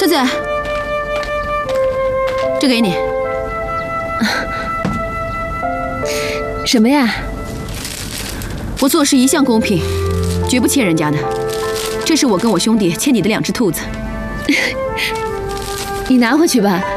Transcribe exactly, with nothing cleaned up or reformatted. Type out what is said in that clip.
子，这给你。 什么呀？ 我做事一向公平，绝不欠人家的。这是我跟我兄弟欠你的两只兔子。 你拿回去吧，